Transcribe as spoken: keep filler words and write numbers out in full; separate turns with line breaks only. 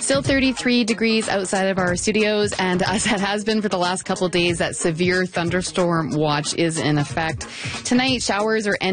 Still thirty-three degrees outside of our studios, and as it has been for the last couple of days, that severe thunderstorm watch is in effect. Tonight, showers are ending.